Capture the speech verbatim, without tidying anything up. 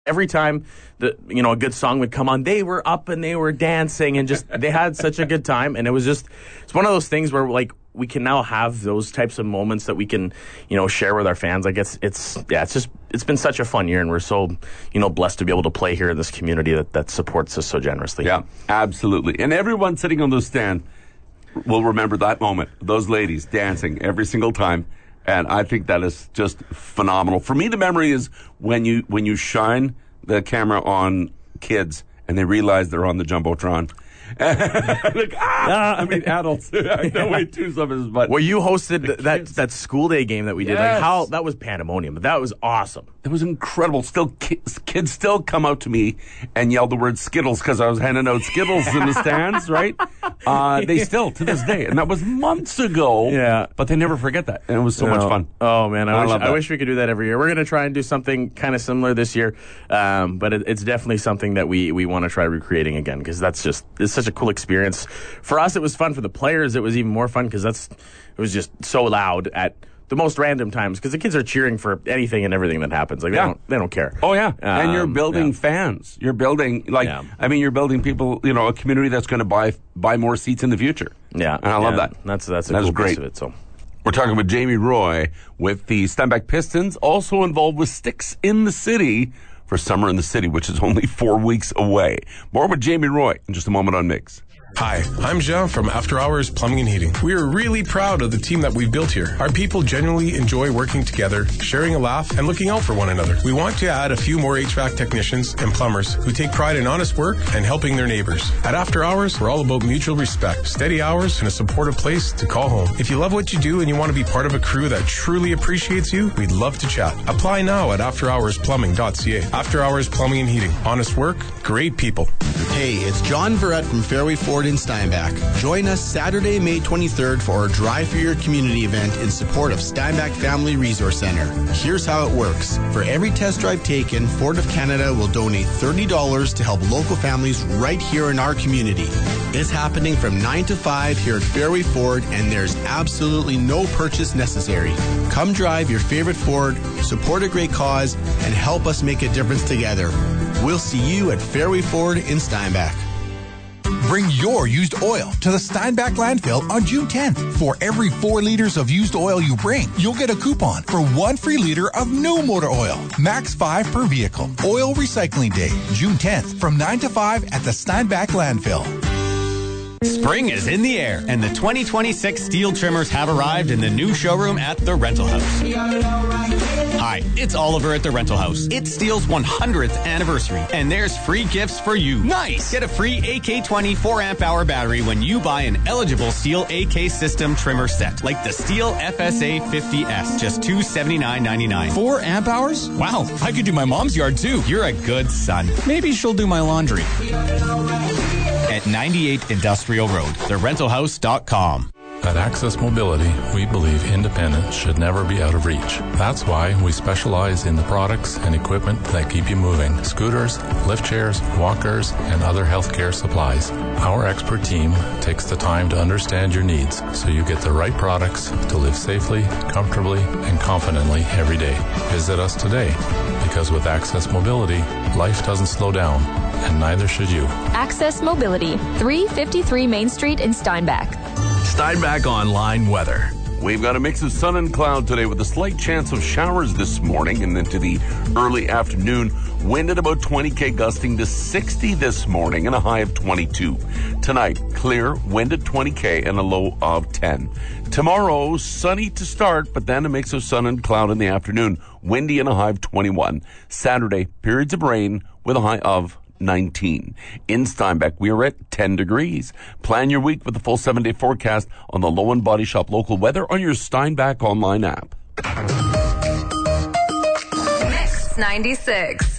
Every time the you know a good song would come on, they were up and they were dancing and just they had such a good time. And it was just it's one of those things where like we can now have those types of moments that we can you know share with our fans. Like it's it's yeah it's just it's been such a fun year, and we're so you know blessed to be able to play here in this community that that supports us so generously. Yeah, absolutely. And everyone sitting on the stand will remember that moment. Those ladies dancing every single time. And I think that is just phenomenal. For me, the memory is when you when you shine the camera on kids and they realize they're on the Jumbotron. like, ah! I mean, adults. I know way too some of this, but well, you hosted th- that that school day game that we did. Yes. Like how that was pandemonium, but that was awesome. It was incredible. Still, kids, kids still come out to me and yell the word Skittles because I was handing out Skittles in the stands, right? Uh, they still, to this day. And that was months ago. Yeah. But they never forget that. And it was so no. much fun. Oh, man. I, I, wish, love that. I wish we could do that every year. We're going to try and do something kind of similar this year. Um, but it, it's definitely something that we, we want to try recreating again because that's just, it's such a cool experience. For us, it was fun. For the players, it was even more fun because that's, it was just so loud at the most random times because the kids are cheering for anything and everything that happens. Like they yeah. don't, they don't care. Oh yeah, um, and you're building yeah. fans. You're building like yeah. I mean, you're building people. You know, a community that's going to buy buy more seats in the future. Yeah, and I love yeah. that. That's that's a that cool great. piece of it. So we're talking with Jamie Roy with the Steinbach Pistons, also involved with Sticks in the City for Summer in the City, which is only four weeks away. More with Jamie Roy in just a moment on Mix. Hi, I'm Jean from After Hours Plumbing and Heating. We are really proud of the team that we've built here. Our people genuinely enjoy working together, sharing a laugh, and looking out for one another. We want to add a few more H V A C technicians and plumbers who take pride in honest work and helping their neighbors. At After Hours, we're all about mutual respect, steady hours, and a supportive place to call home. If you love what you do and you want to be part of a crew that truly appreciates you, we'd love to chat. Apply now at after hours plumbing dot c a. After Hours Plumbing and Heating. Honest work, great people. Hey, it's John Verrett from Fairway Ford in Steinbach. Join us Saturday, May twenty-third for our Drive for Your Community event in support of Steinbach Family Resource Center. Here's how it works. For every test drive taken, Ford of Canada will donate thirty dollars to help local families right here in our community. It's happening from nine to five here at Fairway Ford, and there's absolutely no purchase necessary. Come drive your favorite Ford, support a great cause, and help us make a difference together. We'll see you at Fairway Ford in Steinbach. Bring your used oil to the Steinbach landfill on June tenth. For every four liters of used oil you bring, you'll get a coupon for one free liter of new motor oil. Max five per vehicle. Oil Recycling Day, June tenth from nine to five at the Steinbach landfill. Spring is in the air, and the twenty twenty-six steel trimmers have arrived in the new showroom at the Rental House. Hi, it's Oliver at the Rental House. It's Steel's one hundredth anniversary, and there's free gifts for you. Nice! Get a free A K twenty four amp hour battery when you buy an eligible Steel A K system trimmer set, like the Steel F S A fifty S, just two hundred seventy-nine ninety-nine. Four amp hours? Wow, I could do my mom's yard too. You're a good son. Maybe she'll do my laundry. At ninety-eight Industrial Road, the rental house dot com. At Access Mobility, we believe independence should never be out of reach. That's why we specialize in the products and equipment that keep you moving. Scooters, lift chairs, walkers, and other healthcare supplies. Our expert team takes the time to understand your needs so you get the right products to live safely, comfortably, and confidently every day. Visit us today, because with Access Mobility, life doesn't slow down, and neither should you. Access Mobility, three fifty-three Main Street in Steinbach. Steinbach Online weather. We've got a mix of sun and cloud today with a slight chance of showers this morning and into the early afternoon. Wind at about twenty K, gusting to sixty this morning and a high of twenty-two. Tonight, clear, wind at twenty K and a low of ten. Tomorrow, sunny to start, but then a mix of sun and cloud in the afternoon. Windy and a high of twenty-one. Saturday, periods of rain with a high of nineteen. In Steinbach, we are at ten degrees. Plan your week with the full seven-day forecast on the Low and Body Shop local weather on your Steinbach online app. Mix ninety-six.